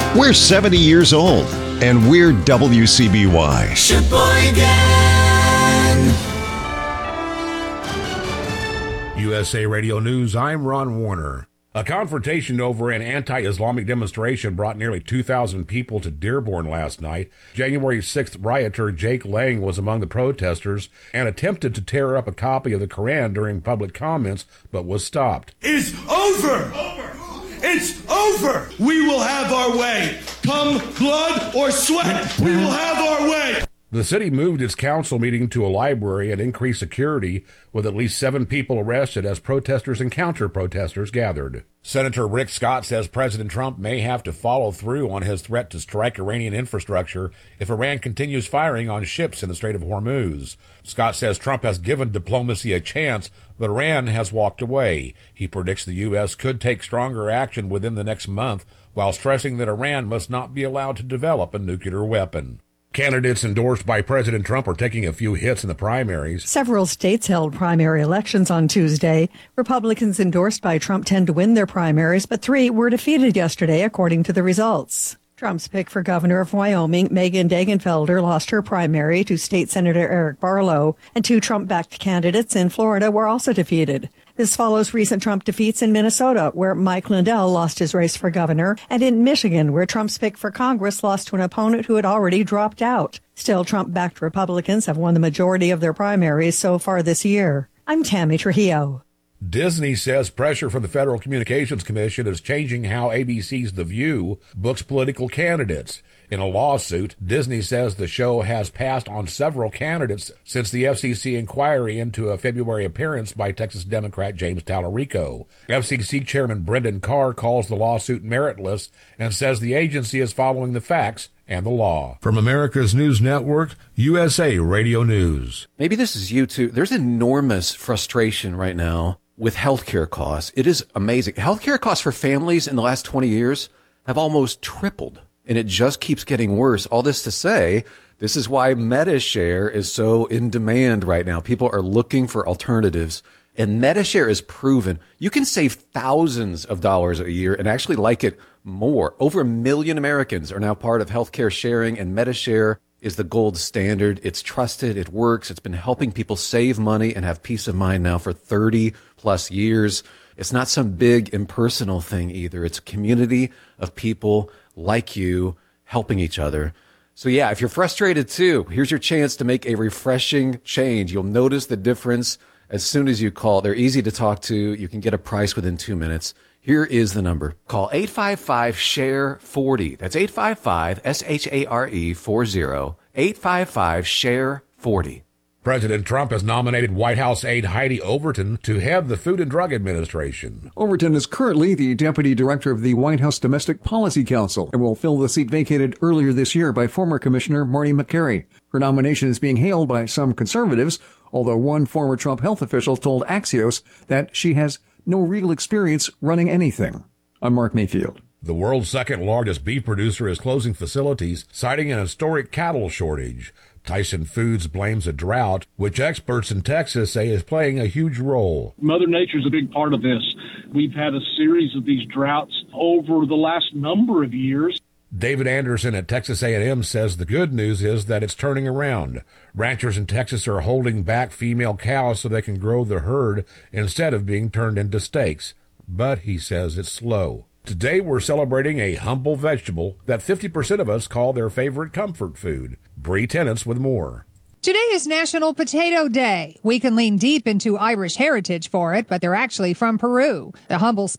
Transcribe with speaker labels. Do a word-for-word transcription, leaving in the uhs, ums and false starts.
Speaker 1: We're seventy years old, and we're W C B Y.
Speaker 2: Sheboygan!
Speaker 3: U S A Radio News, I'm Ron Warner. A confrontation over an anti-Islamic demonstration brought nearly two thousand people to Dearborn last night. January sixth rioter Jake Lang was among the protesters and attempted to tear up a copy of the Quran during public comments, but was stopped.
Speaker 4: It's over! Over! It's over! We will have our way. Come blood or sweat, we will have our way.
Speaker 3: The city moved its council meeting to a library and increased security, with at least seven people arrested as protesters and counter-protesters gathered. Senator Rick Scott says President Trump may have to follow through on his threat to strike Iranian infrastructure if Iran continues firing on ships in the Strait of Hormuz. Scott says Trump has given diplomacy a chance, but Iran has walked away. He predicts the U S could take stronger action within the next month, while stressing that Iran must not be allowed to develop a nuclear weapon. Candidates endorsed by President Trump are taking a few hits in the primaries.
Speaker 5: Several states held primary elections on Tuesday. Republicans endorsed by Trump tend to win their primaries, but three were defeated yesterday, according to the results. Trump's pick for governor of Wyoming, Megan Degenfelder, lost her primary to State Senator Eric Barlow, and two Trump-backed candidates in Florida were also defeated. This follows recent Trump defeats in Minnesota, where Mike Lindell lost his race for governor, and in Michigan, where Trump's pick for Congress lost to an opponent who had already dropped out. Still, Trump-backed Republicans have won the majority of their primaries so far this year. I'm Tammy Trujillo.
Speaker 3: Disney says pressure from the Federal Communications Commission is changing how A B C's The View books political candidates. In a lawsuit, Disney says the show has passed on several candidates since the F C C inquiry into a February appearance by Texas Democrat James Tallarico. F C C Chairman Brendan Carr calls the lawsuit meritless and says the agency is following the facts and the law. From America's News Network, U S A Radio News.
Speaker 6: Maybe this is you too. There's enormous frustration right now with healthcare costs. It is amazing. Healthcare costs for families in the last twenty years have almost tripled, and it just keeps getting worse. All this to say, this is why MediShare is so in demand right now. People are looking for alternatives, and MediShare is proven. You can save thousands of dollars a year and actually like it more. Over a million Americans are now part of healthcare sharing, and MediShare is the gold standard. It's trusted. It works. It's been helping people save money and have peace of mind now for thirty plus years. It's not some big impersonal thing either. It's a community of people like you helping each other. So yeah, if you're frustrated too, here's your chance to make a refreshing change. You'll notice the difference as soon as you call. They're easy to talk to. You can get a price within two minutes. Here is the number. Call eight five five, S H A R E, forty. That's eight five five, S H A R E, forty. eight five five, S H A R E, forty.
Speaker 3: President Trump has nominated White House aide Heidi Overton to head the Food and Drug Administration.
Speaker 7: Overton is currently the deputy director of the White House Domestic Policy Council and will fill the seat vacated earlier this year by former Commissioner Marty McCary. Her nomination is being hailed by some conservatives, although one former Trump health official told Axios that she has no real experience running anything. I'm Mark Mayfield.
Speaker 3: The world's second largest beef producer is closing facilities, citing an historic cattle shortage. Tyson Foods blames a drought, which experts in Texas say is playing a huge role.
Speaker 8: Mother Nature's a big part of this. We've had a series of these droughts over the last number of years.
Speaker 3: David Anderson at Texas A and M says the good news is that it's turning around. Ranchers in Texas are holding back female cows so they can grow the herd instead of being turned into steaks. But he says it's slow. Today we're celebrating a humble vegetable that fifty percent of us call their favorite comfort food. Bree Tennants with more.
Speaker 9: Today is National Potato Day. We can lean deep into Irish heritage for it, but they're actually from Peru. The humble